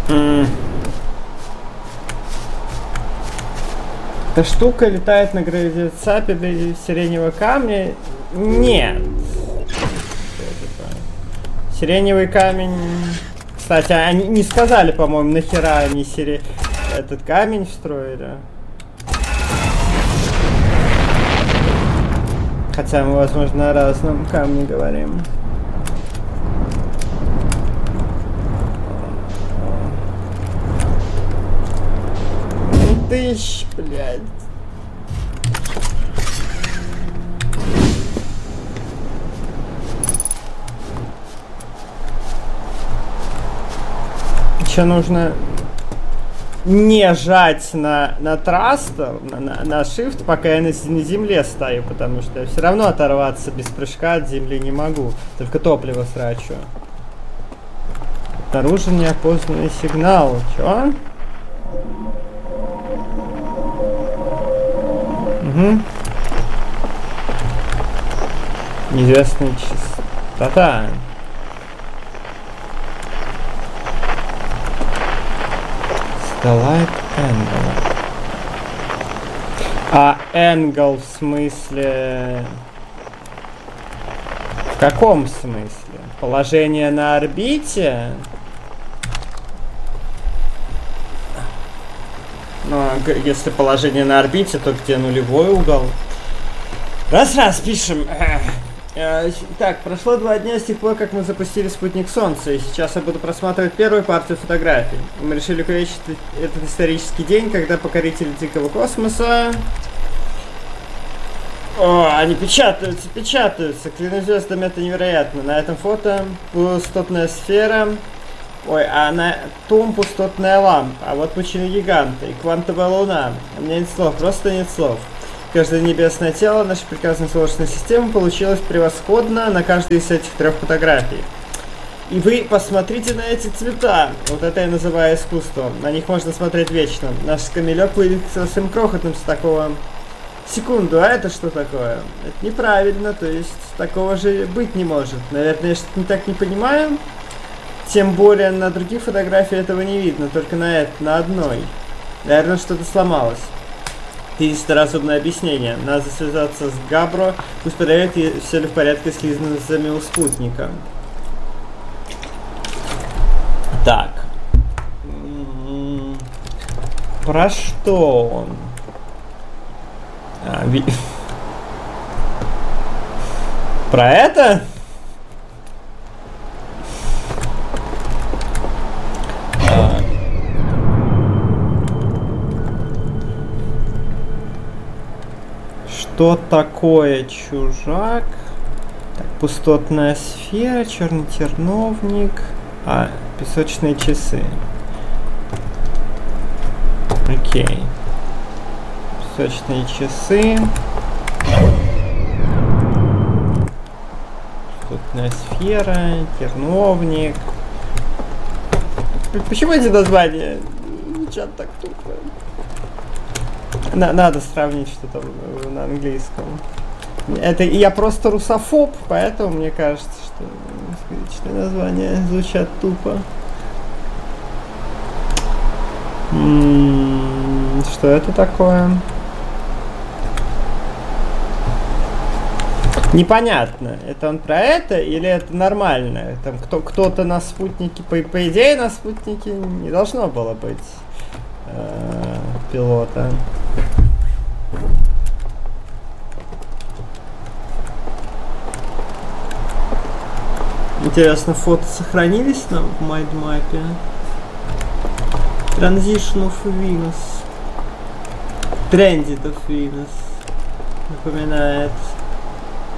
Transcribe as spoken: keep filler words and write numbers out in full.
Mm. Эта штука летает на гравицапе сиреневого камня? Нет. Сиреневый камень... Кстати, они не сказали, по-моему, нахера они сире... этот камень встроили. Хотя мы, возможно, о разном камне говорим. Тысяч, блядь. Еще нужно не жать на, на трастер, на, на, на shift, пока я на, на земле стою, потому что я все равно оторваться без прыжка от земли не могу. Только топливо срачу. Обнаружен неопознанный сигнал. Чё? Угу. Неизвестная частота. Light angle. А angle в смысле... В каком смысле? Положение на орбите? Ну, если положение на орбите, то где нулевой угол? Раз-раз, пишем. Так, прошло два дня с тех пор, как мы запустили спутник Солнца, и сейчас я буду просматривать первую партию фотографий. Мы решили увеличить этот исторический день, когда покорители дикого космоса... О, они печатаются, печатаются, клянусь звездами, это невероятно. На этом фото пустотная сфера, ой, а на том пустотная лампа, а вот пучина гиганта и квантовая луна. У меня нет слов, просто нет слов. Каждое небесное тело нашей прекрасной Солнечной системы получилось превосходно на каждой из этих трех фотографий. И вы посмотрите на эти цвета. Вот это я называю искусством. На них можно смотреть вечно. Наш скамелек выглядит совсем крохотным с такого... Секунду, а это что такое? Это неправильно, то есть такого же быть не может. Наверное, я что-то не так не понимаю. Тем более на других фотографиях этого не видно, только на этой, на одной. Наверное, что-то сломалось. Единственное разумное объяснение. Надо связаться с Габро, пусть проверит, все ли в порядке с линзами у спутника. Так. Про что он? А, ви... Про это? А... Что такое чужак? Так, пустотная сфера, черный терновник, а, песочные часы. Окей. Песочные часы. Пустотная сфера, терновник. Почему эти названия звучат так тупо? Надо сравнить что-то на английском. Это я просто русофоб, поэтому мне кажется, что русскоязычные названия звучат тупо. М-м, что это такое? Непонятно, это он про это или это нормально? Там кто, кто-то на спутнике, по, по идее на спутнике не должно было быть э, пилота. Интересно, фото сохранились нам в майндмапе? Transition of Venus. Transit of Venus. Напоминает.